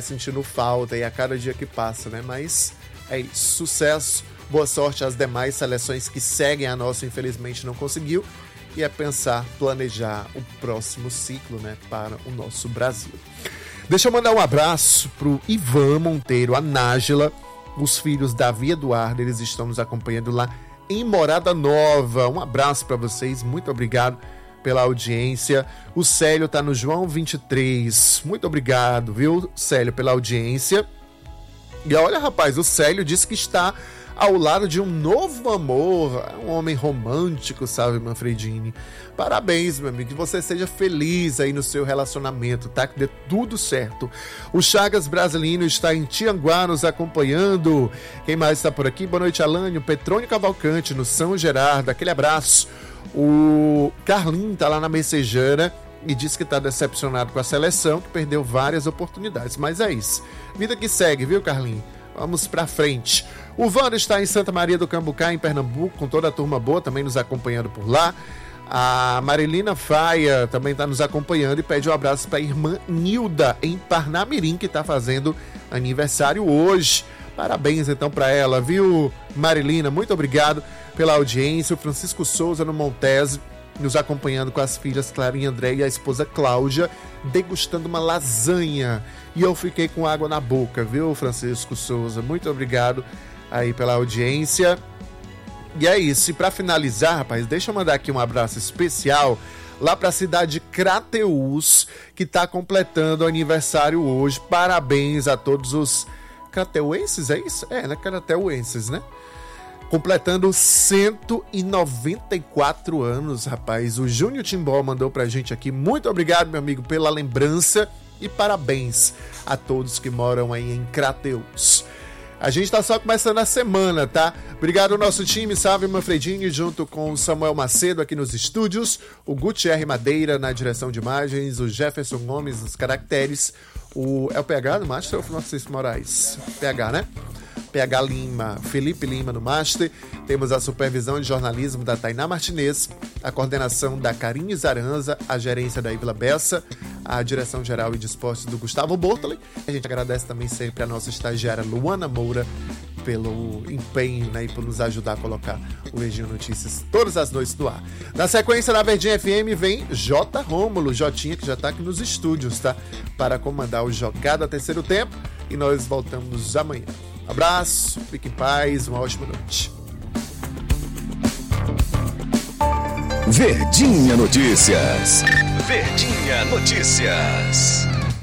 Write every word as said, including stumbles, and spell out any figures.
sentindo falta e a cada dia que passa, né? Mas é isso, sucesso, boa sorte às demais seleções que seguem a nossa, infelizmente não conseguiu. E é pensar, planejar o próximo ciclo, né, para o nosso Brasil. Deixa eu mandar um abraço pro Ivan Monteiro, a Nájila, os filhos Davi e Eduardo, eles estão nos acompanhando lá em Morada Nova. Um abraço para vocês, muito obrigado pela audiência. O Célio tá no João vinte e três, muito obrigado, viu, Célio, pela audiência. E olha, rapaz, o Célio disse que está ao lado de um novo amor, um homem romântico, sabe, Manfredini? Parabéns, meu amigo, que você seja feliz aí no seu relacionamento, tá? Que dê tudo certo. O Chagas Brasilino está em Tianguá nos acompanhando. Quem mais está por aqui? Boa noite, Alânio. Petrônio Cavalcante, no São Gerardo, aquele abraço. O Carlinho tá lá na Messejana e diz que tá decepcionado com a seleção, que perdeu várias oportunidades, mas é isso. Vida que segue, viu, Carlinho? Vamos pra frente. O Vando está em Santa Maria do Cambucá, em Pernambuco, com toda a turma boa, também nos acompanhando por lá. A Marilina Faia também está nos acompanhando e pede um abraço para a irmã Nilda, em Parnamirim, que está fazendo aniversário hoje. Parabéns, então, para ela, viu, Marilina? Muito obrigado pela audiência. O Francisco Souza, no Montese, nos acompanhando com as filhas Clarinha André e a esposa Cláudia, degustando uma lasanha. E eu fiquei com água na boca, viu, Francisco Souza? Muito obrigado aí pela audiência. E é isso. E para finalizar, rapaz, deixa eu mandar aqui um abraço especial lá para a cidade de Crateús, que está completando aniversário hoje. Parabéns a todos os crateuenses, é isso? É, né? Crateuenses, né? Completando cento e noventa e quatro anos, rapaz. O Júnior Timbó mandou pra gente aqui. Muito obrigado, meu amigo, pela lembrança e parabéns a todos que moram aí em Crateús. A gente tá só começando a semana, tá? Obrigado ao nosso time, salve Manfredini, junto com o Samuel Macedo aqui nos estúdios, o Gutierre Madeira na direção de imagens, o Jefferson Gomes nos caracteres, o... é o P H do Master ou o Francisco Moraes? P H, né? P H Lima, Felipe Lima no Master. Temos a supervisão de jornalismo da Tainá Martinez, a coordenação da Karine Zaranza, a gerência da Ivla Bessa, a direção geral e de esportes do Gustavo Bortoli. A gente agradece também sempre a nossa estagiária Luana Moura pelo empenho, né, e por nos ajudar a colocar o Verdinho Notícias todas as noites no ar. Na sequência, na Verdinha F M, vem J. Rômulo, Jotinha, que já está aqui nos estúdios, tá? Para comandar o Jogada Terceiro Tempo. E nós voltamos amanhã. Abraço, fique em paz, uma ótima noite. Verdinha Notícias. Verdinha Notícias.